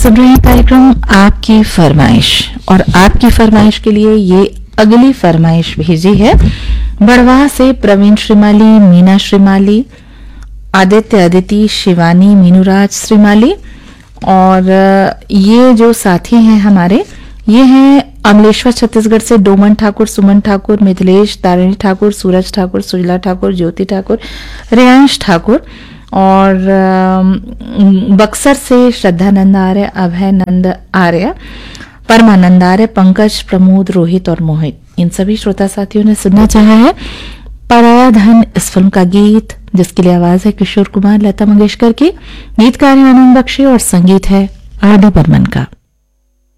सुन रहे हैं कार्यक्रम आपकी फरमाइश, और आपकी फरमाइश के लिए ये अगली फरमाइश भेजी है बड़वाह से प्रवीण श्रीमाली, मीना श्रीमाली, आदित्य अदिति, शिवानी, मीनूराज श्रीमाली। और ये जो साथी हैं हमारे, ये हैं अमलेश्वर छत्तीसगढ़ से डोमन ठाकुर, सुमन ठाकुर, मिथिलेश, तारिणी ठाकुर, सूरज ठाकुर, सुजला ठाकुर, ज्योति ठाकुर, रेयांश ठाकुर। और बक्सर से श्रद्धानंद आर्य, अभय नंद आर्य, परमानंद आर्य, पंकज, प्रमोद, रोहित और मोहित। इन सभी श्रोता साथियों ने सुनना चाहा है पराया धन इस फिल्म का गीत, जिसके लिए आवाज है किशोर कुमार, लता मंगेशकर की। गीतकार है आनंद बख्शी और संगीत है आर डी बर्मन का।